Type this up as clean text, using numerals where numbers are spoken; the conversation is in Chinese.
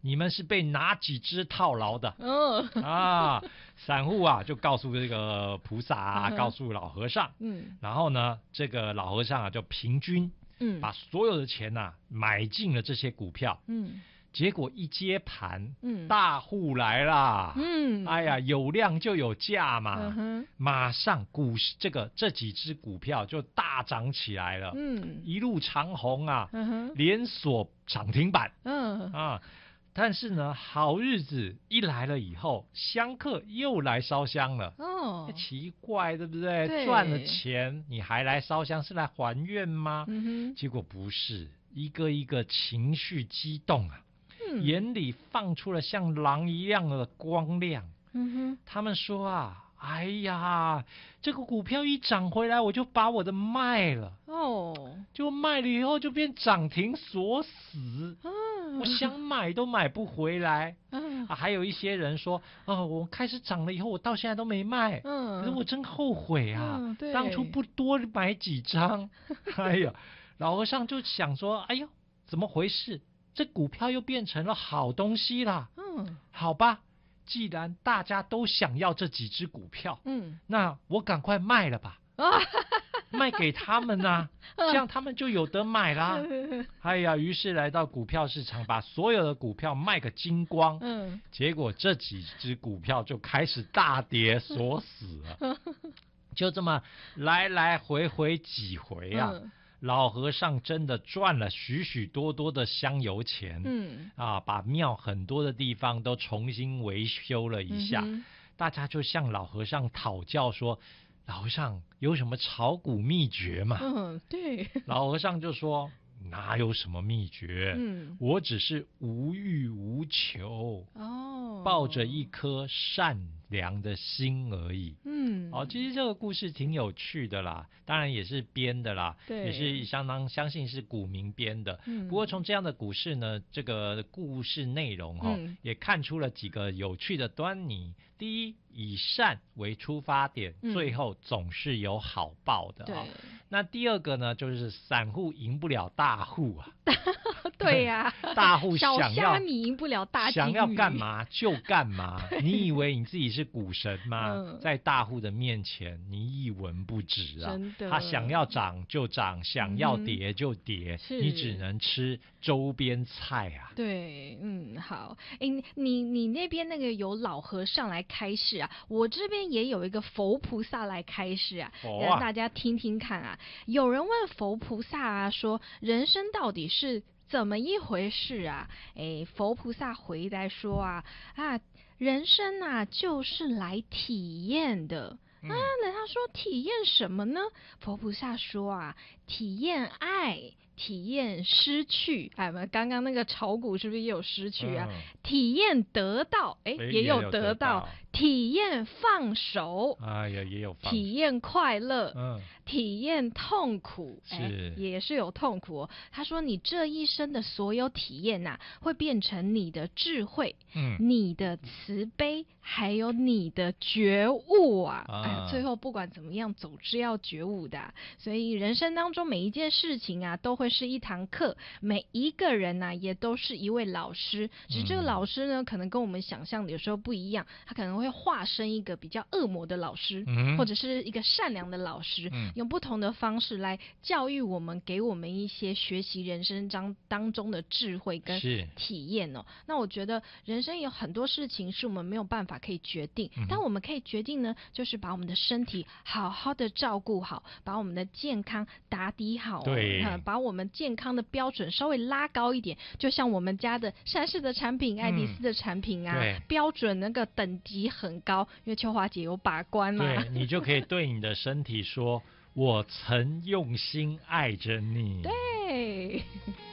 你们是被哪几只套牢的？散户啊就告诉这个菩萨啊，告诉老和尚，然后呢，这个老和尚啊就平均，把所有的钱啊买进了这些股票，结果一接盘，大户来啦，哎呀，有量就有价嘛，马上股市这几只股票就大涨起来了，一路长红啊，连锁涨停板，但是呢，好日子一来了以后，香客又来烧香了。奇怪，对不对？ 对， 赚了钱你还来烧香，是来还愿吗？结果不是，一个一个情绪激动啊，眼里放出了像狼一样的光亮。他们说啊，哎呀，这个股票一涨回来，我就把我的卖了。就卖了以后就变涨停锁死。我想买都买不回来。还有一些人说，我开始涨了以后，我到现在都没卖。可是我真后悔啊，当初不多买几张。哎呀，老和尚就想说，哎呦，怎么回事？这股票又变成了好东西啦。好吧，既然大家都想要这几只股票，那我赶快卖了吧。卖给他们啊，这样他们就有得买啦。哎呀，于是来到股票市场，把所有的股票卖个精光。结果这几只股票就开始大跌锁死了。就这么来来回回几回啊，老和尚真的赚了许许多多的香油钱。把庙很多的地方都重新维修了一下。大家就向老和尚讨教说，老和尚有什么炒股秘诀吗？ 对。 老和尚就说，哪有什么秘诀？我只是无欲无求，抱着一颗善良的心而已。其实这个故事挺有趣的啦，当然也是编的啦，也是相信是股民编的。不过从这样的股市呢，这个故事内容也看出了几个有趣的端倪。第一，以善为出发点，最后总是有好报的。那第二个呢，就是散户赢不了大户啊。 对呀， 大户想要小虾米赢不了大金鱼， 想要干嘛就干嘛。你以为你自己是股神吗？在大户的面前，你一文不值啊！ 真的， 他想要涨就涨，想要跌就跌，你只能吃周边菜啊。 对，好，你那边那个有老和尚来开示啊，我这边也有一个佛菩萨来开示啊，让大家听听看啊。有人问佛菩萨啊，说人生到底是怎么一回事啊？佛菩萨回答说人生啊就是来体验的。那他说体验什么呢？佛菩萨说体验爱，体验失去。刚刚那个炒股是不是也有失去啊？体验得到，也有得到。体验放手， 也有放手。 体验快乐，体验痛苦，也是有痛苦。他说你这一生的所有体验会变成你的智慧，你的慈悲，还有你的觉悟最后不管怎么样，总是要觉悟的。所以人生当中每一件事情都会是一堂课，每一个人也都是一位老师。只是这个老师呢，可能跟我们想象的有时候不一样，他可能会化身一个比较恶魔的老师，或者是一个善良的老师，用不同的方式来教育我们，给我们一些学习人生当中的智慧跟体验那我觉得人生有很多事情是我们没有办法可以决定，但我们可以决定呢，就是把我们的身体好好的照顾好，把我们的健康打底好，把我们健康的标准稍微拉高一点，就像我们家的山氏的产品、爱迪斯的产品标准那个等级很高，因为秋华姐有把关嘛。 对，你就可以对你的身体说，我曾用心爱着你。 对。